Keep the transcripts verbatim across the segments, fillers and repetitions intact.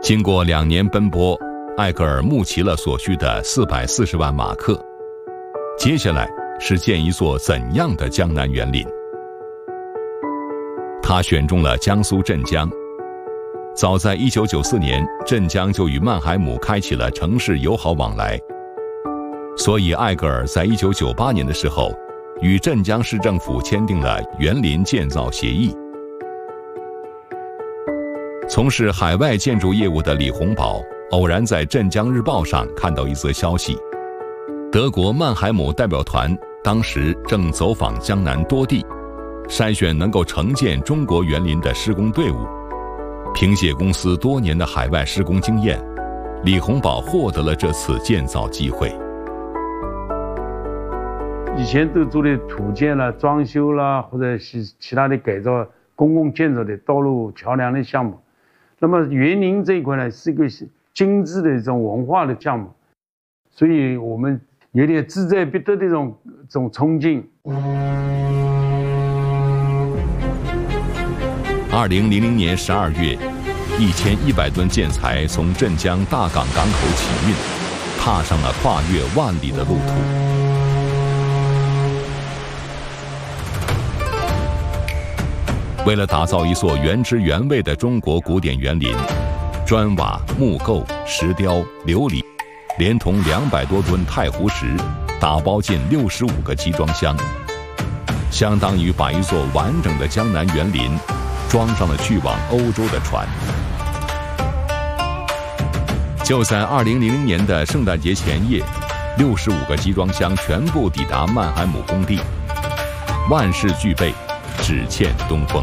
经过两年奔波，艾格尔募齐了所需的四百四十万马克。接下来是建一座怎样的江南园林？他选中了江苏镇江。早在一九九四年，镇江就与曼海姆开启了城市友好往来，所以艾格尔在一九九八年的时候，与镇江市政府签订了园林建造协议。从事海外建筑业务的李洪宝偶然在《镇江日报》上看到一则消息，德国曼海姆代表团当时正走访江南多地，筛选能够承建中国园林的施工队伍。凭借公司多年的海外施工经验，李洪宝获得了这次建造机会。 以前都做的土建啦、装修啦，或者是其他的改造公共建筑的道路、桥梁的项目。那么园林这一块呢，是一个精致的一种文化的项目，所以我们有点志在必得的这种这种冲劲。 二零零零年十二月，一千一百吨建材从镇江大港港口起运，踏上了跨越万里的路途。为了打造一所原汁原味的中国古典园林，砖瓦、木构、石雕、琉璃，连同两百多吨太湖石，打包进六十五个集装箱，相当于把一座完整的江南园林装上了去往欧洲的船。就在二零零零年的圣诞节前夜，六十五个集装箱全部抵达曼海姆工地，万事俱备，只欠东风。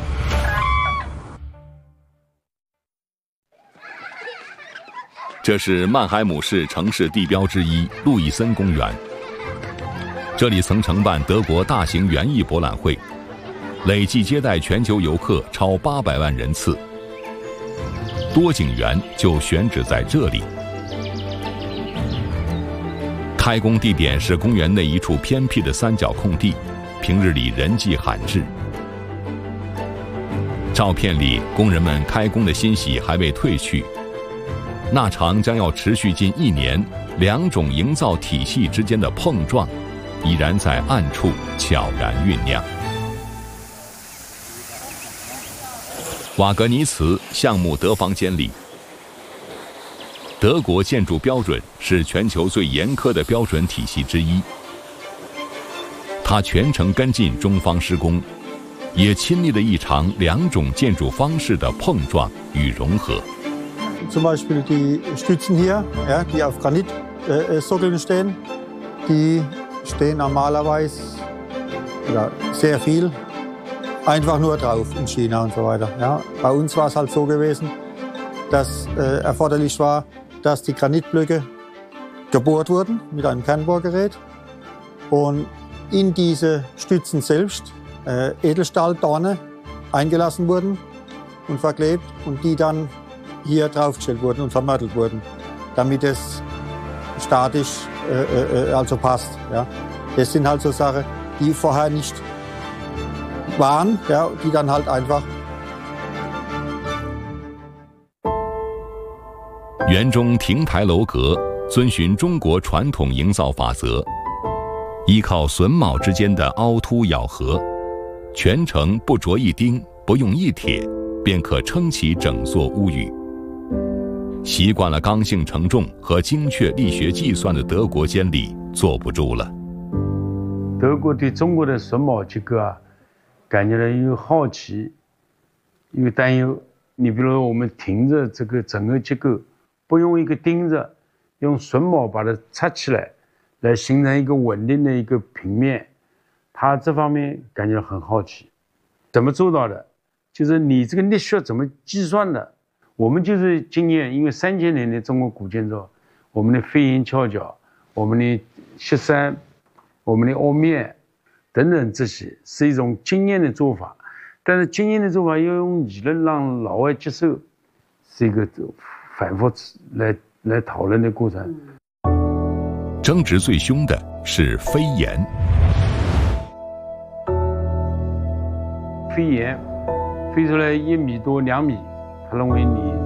这是曼海姆市城市地标之一路易森公园，这里曾承办德国大型园艺博览会，累计接待全球游客超八百万人次。多景园就选址在这里。开工地点是公园内一处偏僻的三角空地，平日里人迹罕至。照片里工人们开工的欣喜还未褪去，那场将要持续近一年，两种营造体系之间的碰撞，已然在暗处悄然酝酿。瓦格尼茨项目德房监理。德国建筑标准是全球最严苛的标准体系之一，他全程跟进中方施工，也亲历了一场两种建筑方式的碰撞与融合。 Zum Beispiel die Stützen hier, ja, die auf Granitsockeln stehen, die stehen normalerweise ja, sehr viel einfach nur drauf in China und so weiter. Ja. Bei uns war es halt so gewesen, dass äh, erforderlich war, dass die Granitblöcke gebohrt wurden mit einem Kernbohrgerät und in diese Stützen selbst äh, Edelstahldorne eingelassen wurden und verklebt und die dann hier draufgestellt wurden und vermörtelt wurden, damit es statisch äh, äh, also passt. Ja. Das sind halt so Sachen, die vorher nicht waren, ja, die dann halt einfach。 园中亭台楼阁遵循中国传统营造法则，依靠榫卯之间的凹凸咬合，全程不着一钉，不用一铁，便可撑起整座屋宇。习惯了刚性承重和精确力学计算的德国监理坐不住了。 德国对中国的榫卯结构啊，感觉到又好奇，又担忧。你比如我们停着这个整个结构，不用一个钉子，用榫卯把它插起来，来形成一个稳定的一个平面。他这方面感觉很好奇，怎么做到的？就是你这个力学怎么计算的？我们就是经验，因为三千年的中国古建筑，我们的飞檐翘角，我们的石山，我们的凹面等等，这些是一种经验的做法。但是经验的做法要用理论让老外接受，是一个反复来来讨论的过程。 争执最凶的是飞檐。 飞檐飞出来一米多两米，他认为你